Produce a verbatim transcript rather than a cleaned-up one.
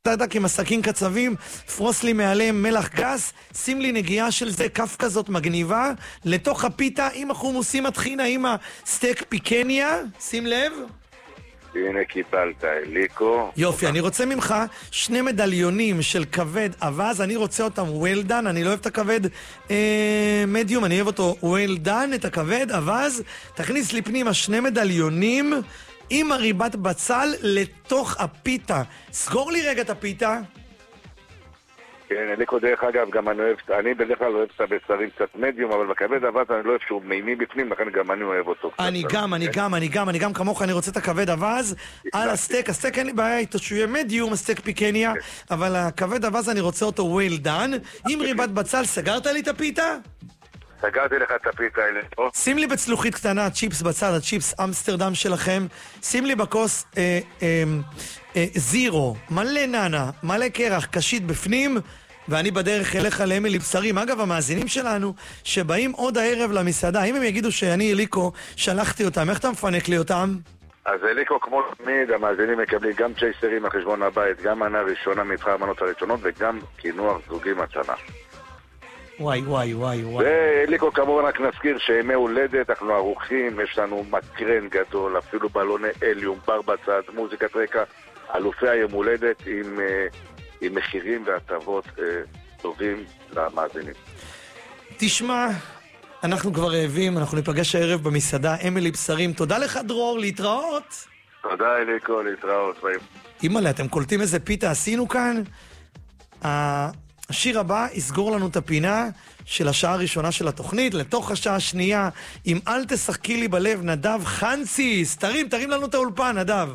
דק עם הסכין קצבים, פרוס לי מעליהם מלח גס, שים לי נגיעה של זה, כף כזאת מגניבה, לתוך הפיתה עם החומוסים הטחינה, עם הסטייק פיקניה, שים לב. הנה קיבלת, אליקו. יופי, אני רוצה ממך שני מדליונים של כבד אבז, אני רוצה אותם well done, אני לא אוהב את הכבד מדיום, אני אוהב אותו well done, את הכבד אבז, תכניס לי פנימה שני מדליונים עם הריבת בצל לתוך הפיתה. סגור לי רגע את הפיתה. כן, אליקו, דרך אגב, גם אני אוהב, אני בדרך כלל אוהב את הבשרים קצת מדיום, אבל בכבד אבז אני לא אוהב שהוא מימי בפנים, לכן גם אני אוהב אותו. אני גם, אני גם, אני גם, אני גם כמוך, אני רוצה את הכבד אבז על הסטייק. הסטייק אין לי בעיה איתו שהוא יהיה מדיום, הסטייק פיקניה, אבל הכבד אבז אני רוצה אותו well done. עם ריבת בצל, סגרת לי את הפיתה? סגרתי לך את הפיתה, אליקו. שים לי בצלוחית קטנה, צ'יפס בצד, הצ'יפס אמסטרדם שלכם. שים לי בכוס אה, אה, אה, זירו, מלא ננה, מלא קרח, קשית בפנים, ואני בדרך אליך לאמילי בשרים. אגב, המאזינים שלנו שבאים עוד הערב למסעדה, אם הם יגידו שאני, אליקו, שלחתי אותם, איך אתה מפנק לי אותם? אז אליקו, כמו תמיד, המאזינים מקבלים גם צ'ייסרים לחשבון הבית, גם מנה ראשונה מבחר המנות הראשונות, וגם כינוח זוגי מתנה. וואי, וואי, וואי, וואי. ואליקו, כמובן רק נזכיר שימי הולדת, אנחנו ערוכים, יש לנו מקרן גדול, אפילו בלוני אליום, בר בצד, מוזיקת רקע, אלופי היום הולדת עם... עם מחירים והטבות אה, טובים למאזינים. תשמע, אנחנו כבר רעבים, אנחנו ניפגש הערב במסעדה אמילי בשרים. תודה לך דרור, להתראות. תודה אליקו, להתראות. אימא'לה, אתם קולטים איזה פיתה עשינו כאן? השיר הבא יסגור לנו את הפינה של השעה הראשונה של התוכנית, לתוך השעה השנייה, אם אל תשחקי לי בלב, נדב חנציס. תרים, תרים לנו את האולפן, נדב.